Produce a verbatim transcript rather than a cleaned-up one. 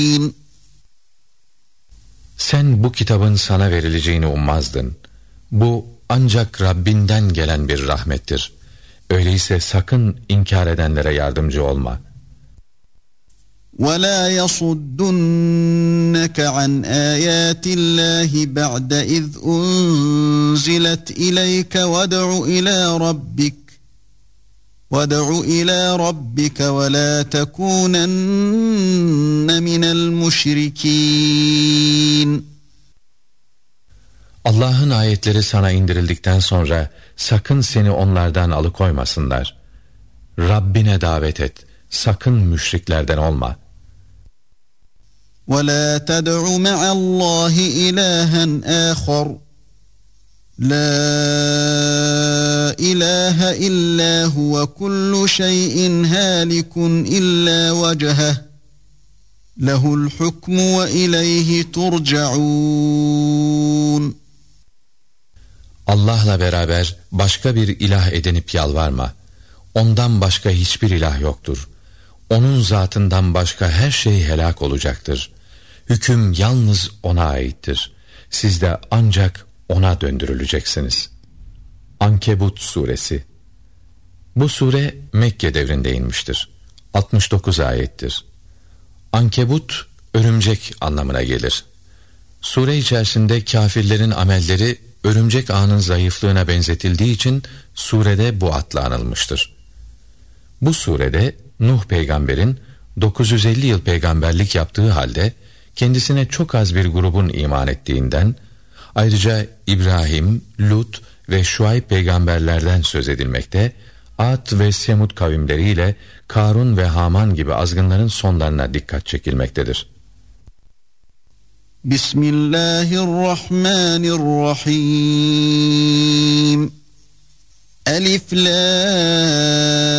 Sen bu kitabın sana verileceğini ummazdın. Bu ancak Rabbinden gelen bir rahmettir. Öyleyse sakın inkar edenlere yardımcı olma. وَلَا يَصُدُّنَّكَ عَنْ آيَاتِ اللّٰهِ بَعْدَ إِذْ أُنْزِلَتْ إِلَيْكَ وَادْعُ إِلَى رَبِّكَ وَادْعُ إِلَى رَبِّكَ وَلَا تَكُونَنَّ مِنَ الْمُشْرِكِينَ. Allah'ın ayetleri sana indirildikten sonra sakın seni onlardan alıkoymasınlar. Rabbine davet et, sakın müşriklerden olma. وَلَا تَدْعُ مَعَ اللّٰهِ إِلَٰهًا آخَرَ لَا إِلَٰهَ إِلَّا هُوَ كُلُّ شَيْءٍ هَالِكٌ إِلَّا وَجْهَهُ لَهُ الْحُكْمُ وَإِلَيْهِ تُرْجَعُونَ. Allah'la beraber başka bir ilah edinip yalvarma. Ondan başka hiçbir ilah yoktur. Onun zatından başka her şey helak olacaktır. Hüküm yalnız O'na aittir. Siz de ancak O'na döndürüleceksiniz. Ankebut suresi. Bu sure Mekke devrinde inmiştir. altmış dokuz ayettir. Ankebut, örümcek anlamına gelir. Sure içerisinde kâfirlerin amelleri örümcek ağının zayıflığına benzetildiği için surede bu adla anılmıştır. Bu surede Nuh peygamberin dokuz yüz elli yıl peygamberlik yaptığı halde kendisine çok az bir grubun iman ettiğinden, ayrıca İbrahim, Lut ve Şuayb peygamberlerden söz edilmekte, Ad ve Semud kavimleriyle Karun ve Haman gibi azgınların sonlarına dikkat çekilmektedir. Bismillahirrahmanirrahim. Elif, Lam,